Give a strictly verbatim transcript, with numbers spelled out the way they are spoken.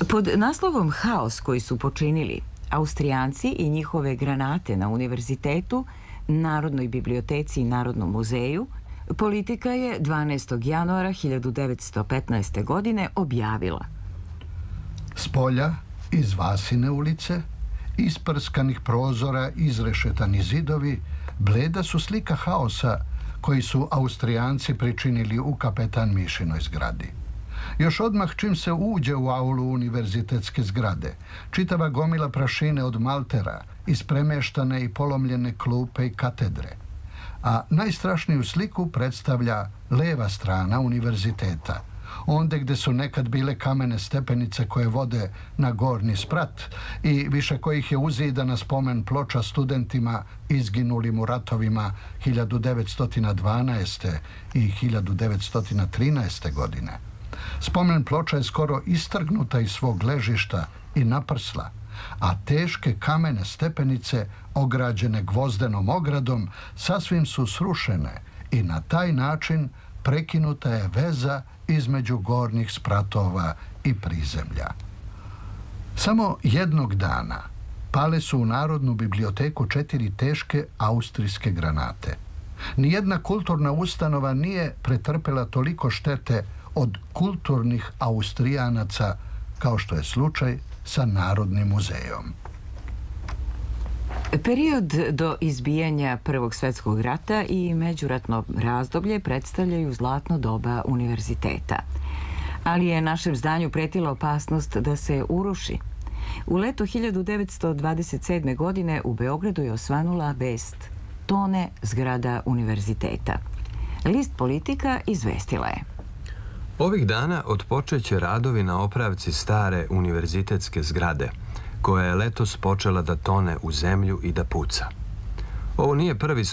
Pod naslovom Haos koji su počinili Austrijanci i njihove granate na univerzitetu, Narodnoj biblioteci i Narodnom muzeju, Politika je dvanaestog januara hiljadu devetsto petnaeste. godine objavila: S polja, iz Vasine ulice, isprskanih prozora, izrešetani zidovi, bleda su slika haosa koji su Austrijanci pričinili u Kapetan Mišinoj zgradi. Još odmah čim se uđe u aulu univerzitetske zgrade, čitava gomila prašine od maltera, ispremeštane i polomljene klupe i katedre. A najstrašniju sliku predstavlja leva strana univerziteta, onde gde su nekad bile kamene stepenice koje vode na gornji sprat i više kojih je uzidana spomen ploča studentima izginulim u ratovima hiljadu devetsto dvanaeste. i hiljadu devetsto trinaeste. godine. Spomen ploča je skoro istrgnuta iz svog ležišta i naprsla, a teške kamene stepenice, ograđene gvozdenom ogradom, sasvim su srušene i na taj način prekinuta je veza između gornjih spratova i prizemlja. Samo jednog dana pale su u Narodnu biblioteku četiri teške austrijske granate. Nijedna kulturna ustanova nije pretrpela toliko štete od kulturnih Austrijanaca kao što je slučaj sa Narodnim muzejom. Period do izbijanja Prvog svjetskog rata i međuratno razdoblje predstavljaju zlatno doba univerziteta. Ali je našem zdanju pretila opasnost da se uruši. U leto hiljadu devetsto dvadeset sedme. godine u Beogradu je osvanula vest: tone zgrada univerziteta. List Politika izvestila je: Ovih dana otpočeće radovi na opravci stare univerzitetske zgrade, koja je letos počela da tone u zemlju i da puca. Ovo nije prvi